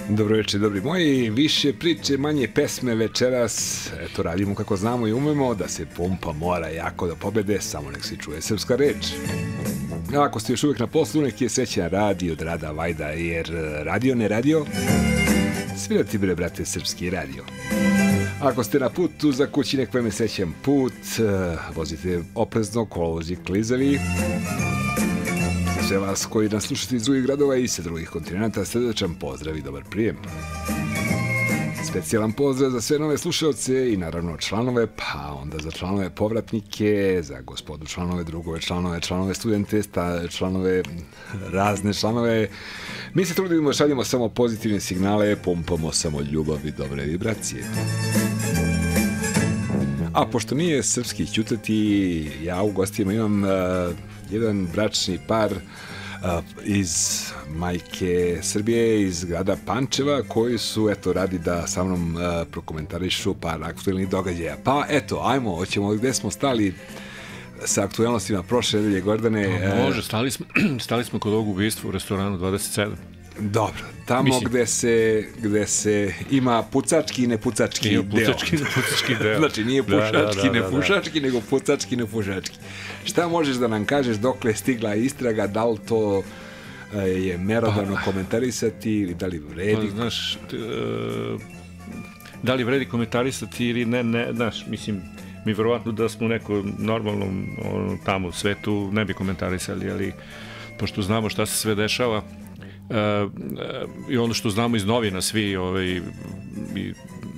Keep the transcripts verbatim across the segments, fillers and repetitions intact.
Dobro večer, dobri moji. Više priče, manje pesme večeras. Eto, radimo kako znamo i umemo, da se pumpa mora jako da pobede, samo nek se čuje srpska reč. Ako ste još uvijek na poslu, nek je srećan radio od Rada Vajda, jer radio ne radio, svira ti bre, brate, srpski radio. Ako ste na putu za kući, nek vam je srećan put, vozite oprezno, kolovozi klizavi. Sve vas koji nas slušate iz drugih gradova i sa drugih kontinenta, srdečan pozdrav i dobar prijem. Specijalan pozdrav za sve nove slušalce i naravno članove, pa onda za članove povratnike, za gospodu članove, drugove članove, članove studente, članove, razne članove. Mi se trudimo da šaljemo samo pozitivne signale, pumpamo samo ljubav i dobre vibracije. A pošto nije srpski ćutati, ja u gostima imam uh, jedan bračni par uh, iz majke Srbije, iz grada Pančeva, koji su, eto, radi da sa mnom uh, prokomentarišu par aktualnih događaja. Pa, eto, ajmo, hoćemo, gde smo stali sa aktualnostima prošle nedelje, Gordane? No, može, stali smo, stali smo kod ovog ubistva u restoranu dvadeset sedam. Dobro, tamo Mislim. gde se gde se ima pucački i nepucački deo. Pucački i nepucački deo. Znači nije pušački, da, da, da, nepušački, nego pucački, nepušački. Šta možeš da nam kažeš dokle je stigla istraga, da li to je merodavno pa, komentarisati ili da li vredi? Pa, znaš, t, da li vredi komentarisati ili ne, ne, znaš, mislim, mi verovatno da smo u nekom normalnom ono, tamo svetu ne bi komentarisali, ali pošto znamo šta se sve dešava, Uh, uh, i ono što znamo iz novina svi ovaj, i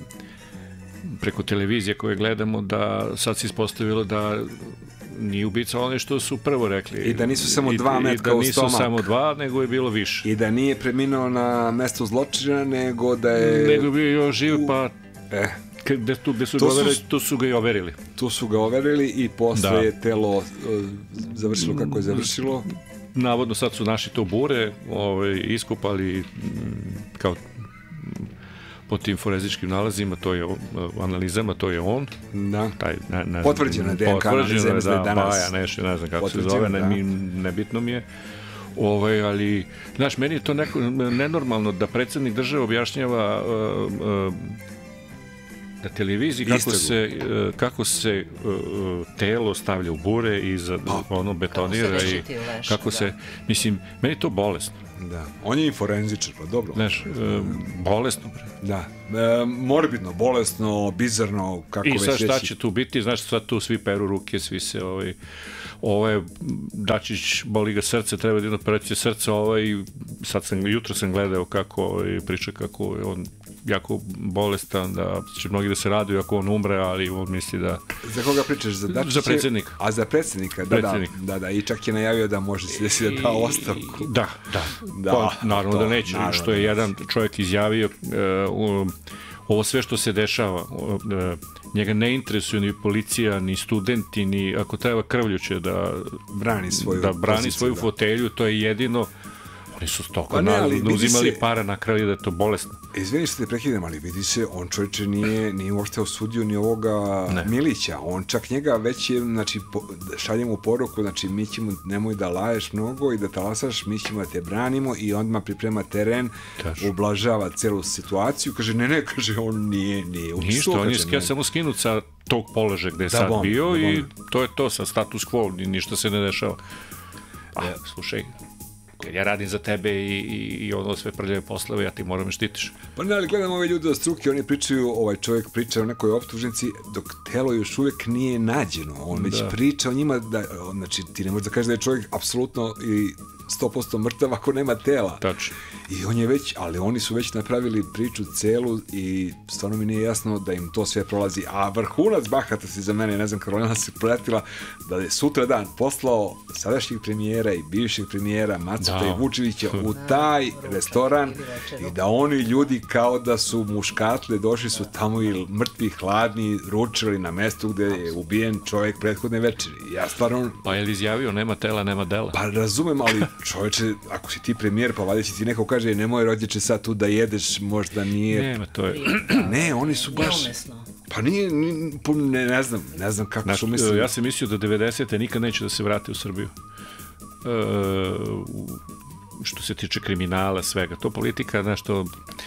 preko televizije koje gledamo, da sad se ispostavilo da nije ubica ono što su prvo rekli i da nisu samo dva I, metka i u da nisu stomak, samo dva, nego je bilo više, i da nije preminuo na mesto zločina, nego da je nego je bio još živ, pa eh. Gde, tu, gde su to, ga overili, su, tu su ga i overili. Tu su ga overili i posle da. je telo uh, završilo kako je završilo. Navodno sad su naši to bure ovaj, iskupali kao po tim forenzičkim nalazima, to je analizama, to je on. Da. Taj, ne, ne, potvrđeno je D N K analiza, da, da, danas. Paja, nešto, ne znam kako se zove, ne, mi, nebitno mi je. Ovaj, ali, znaš, meni je to neko, nenormalno da predsjednik države objašnjava uh, uh, na televiziji kako se, kako se uh, telo stavlja u bure i za, pa, ono betonira i leš, kako da. se, mislim, meni je to bolesno. Da. On je i forenzičar, pa dobro. Znaš, uh, bolesno. Da. E, morbidno, bolesno, bizarno, kako već reći. I sad šta će tu biti, znaš, sad tu svi peru ruke, svi se, ovaj, ovaj, Dačić, boli ga srce, treba da operaciju srca, ovaj, sad sam, jutro sam gledao kako, ovaj, priča kako je on jako bolestan, da će mnogi da se raduju ako on umre, ali on misli da... Za koga pričaš? Za Dačića? Za predsjednika. A za predsjednika, da, predsjednik. da, da, da, i čak je najavio da može se desiti da da ostavku. Da, da, da pa, naravno to, da neće, naravno što je jedan čovjek izjavio, uh, ovo sve što se dešava, uh, njega ne interesuje ni policija, ni studenti, ni ako treba krvljuće da brani svoju, da brani poziciju, svoju da. fotelju, to je jedino. Oni su stoko pa ne, uzimali se, para na kraju da je to bolesno. Izvini što te prekidam, ali vidi se, on čovječe nije, nije uopšte osudio ni ovoga ne. Milića. On čak njega već je, znači, po, šaljem u poruku, znači, mi ćemo, nemoj da laješ mnogo i da talasaš, mi ćemo da te branimo i odmah priprema teren, Tačno. ublažava celu situaciju. Kaže, ne, ne, kaže, on nije, nije uopšte. Ništa, on je skja samo skinut sa tog položaja gde je da sad bom, bio da i to je to, sa status quo, ništa se ne dešava. A, ja. slušaj, ja radim za tebe i, i, i ono sve prljave poslove, ja ti moram me štitiš. Pa ne, ali gledam ove ljude od struke, oni pričaju, ovaj čovjek priča o nekoj optužnici, dok telo još uvijek nije nađeno. On već da. priča o njima, da, znači ti ne možeš da kažeš da je čovjek apsolutno i sto posto mrtav ako nema tela. Tačno. I on je već, ali oni su već napravili priču celu i stvarno mi nije jasno da im to sve prolazi. A vrhunac bahatosti za mene, ne znam, Karolina se pratila da je sutra dan poslao sadašnjih premijera i bivših premijera Macuta da. i Vučevića u taj restoran i da oni ljudi kao da su muškatle došli su tamo i mrtvi, hladni, ručali na mestu gde je ubijen čovjek prethodne večeri. Ja stvarno... Pa je li izjavio, nema tela, nema dela? Pa razumem, ali čovječe, ako si ti premijer, pa valjda će ti neko kaže, nemoj rođeče sad tu da jedeš, možda nije... Nema, to je... Ne, oni su baš... Pa nije, ne, ne znam, ne znam kako Znaš, su mislili. Ja sam mislio da devedesete nikad neće da se vrate u Srbiju. E, što se tiče kriminala, svega. To politika, znaš, to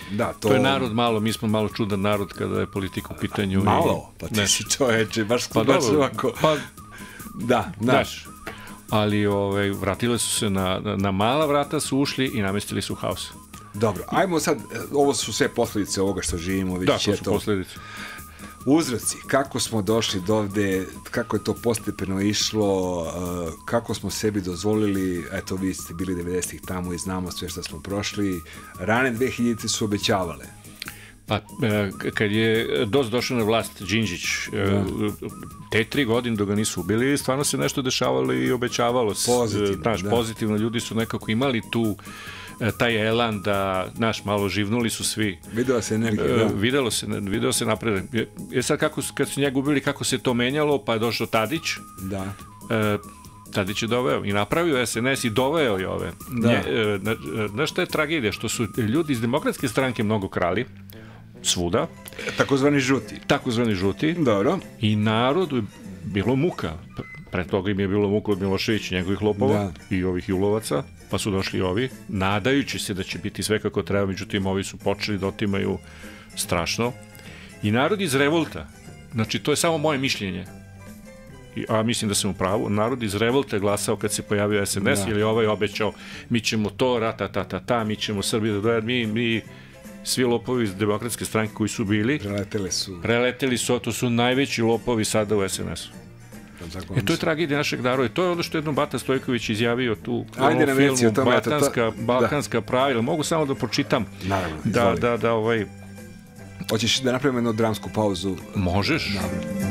Da, to... to je narod malo, mi smo malo čudan narod kada je politika u pitanju. Malo? I... Pa ti si čoveče, baš pa baš dobro, ovako. Pa, da, znaš. Ali ovaj, vratile su se na, na mala vrata, su ušli i namestili su haos. Dobro, ajmo sad, ovo su sve posljedice ovoga što živimo. Već da, to je su to... posljedice. Uzroci, kako smo došli do ovde, kako je to postepeno išlo, kako smo sebi dozvolili, eto vi ste bili devedesetih tamo i znamo sve što smo prošli, rane dve hiljadite su obećavale. Pa, kad je D O S došao na vlast, Đinđić, da. te tri godine dok ga nisu ubili, stvarno se nešto dešavalo i obećavalo. Pozitivno, naš, da. Pozitivno, ljudi su nekako imali tu taj elan da, znaš, malo živnuli su svi. Videla se energija, da. Videlo se, video se napred. Je sad, kako, kad su njega ubili, kako se to menjalo, pa je došao Tadić. Da. E, Tadić je doveo i napravio S N S i doveo je ove. Da. Znaš šta je tragedija? Što su ljudi iz Demokratske stranke mnogo krali, svuda. Takozvani žuti. Takozvani žuti. Dobro. I narodu je bilo muka. Pre toga im je bilo muka od Miloševića, njegovih lopova da. I ovih julovaca, pa su došli ovi, nadajući se da će biti sve kako treba, međutim ovi su počeli da otimaju strašno. I narod iz revolta, znači to je samo moje mišljenje, a mislim da sam u pravu, narod iz revolta je glasao kad se pojavio S N S, da. Jer je ovaj obećao, mi ćemo to, rata, ta, ta, ta, mi ćemo Srbiju da dojad, mi, mi, svi lopovi iz Demokratske stranke koji su bili, preleteli su, preleteli su, to su najveći lopovi sada u S N S-u. E, to je tragedija našeg naroda. To je ono što jednom Bata Stojković izjavio tu u ovom filmu, tome, Balkanska, to... Balkanska da. Pravila. Mogu samo da pročitam. Naravno, da, da, da, ovaj... Hoćeš da napravimo jednu dramsku pauzu? Možeš. Naravno.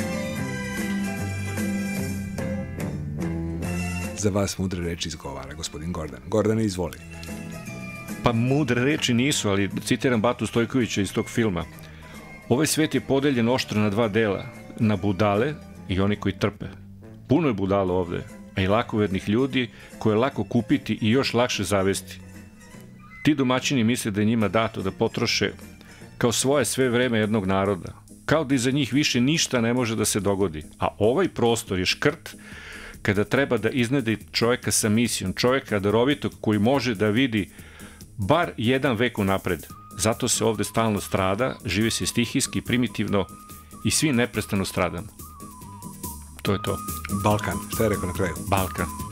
Za vas mudre reči izgovara gospodin Gordan. Gordane, izvoli. Pa mudre reči nisu, ali citiram Batu Stojkovića iz tog filma. Ovaj svet je podeljen oštro na dva dela. Na budale i oni koji trpe. Puno je budala ovde, a i lakovernih ljudi koje je lako kupiti i još lakše zavesti. Ti domaćini misle da je njima dato da potroše kao svoje sve vreme jednog naroda, kao da iza njih više ništa ne može da se dogodi, a ovaj prostor je škrt kada treba da iznedi čoveka sa misijom, čoveka darovitog koji može da vidi bar jedan vek unapred. Zato se ovde stalno strada, živi se stihijski, primitivno i svi neprestano stradamo. To je to. Balkan, šta je rekao na kraju? Balkan.